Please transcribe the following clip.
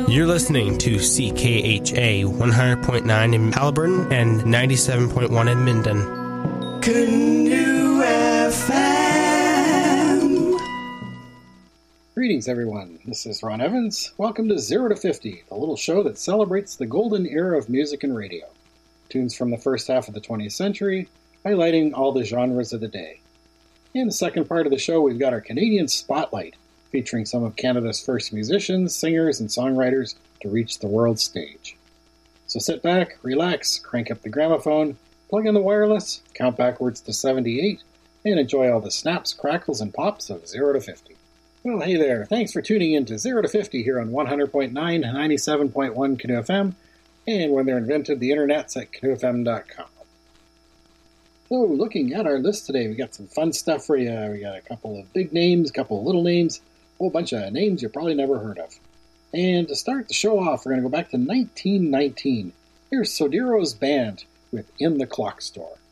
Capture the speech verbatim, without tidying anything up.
You're listening to C K H A one hundred point nine in Haliburton and ninety-seven point one in Minden. Canoe F M. Greetings, everyone. This is Ron Evans. Welcome to Zero to fifty, the little show that celebrates the golden era of music and radio. Tunes from the first half of the twentieth century, highlighting all the genres of the day. In the second part of the show, we've got our Canadian Spotlight, featuring some of Canada's first musicians, singers, and songwriters to reach the world stage. So sit back, relax, crank up the gramophone, plug in the wireless, count backwards to seventy-eight, and enjoy all the snaps, crackles, and pops of Zero to fifty. Well, hey there. Thanks for tuning in to Zero to fifty here on one hundred point nine, ninety-seven point one Canoe F M, and when they're invented, the internet's at canoe f m dot com. So, looking at our list today, we got some fun stuff for you. We got a couple of big names, a couple of little names, a whole bunch of names you probably never heard of. And to start the show off, we're going to go back to nineteen nineteen. Here's Sodiro's band with In the Clock Store.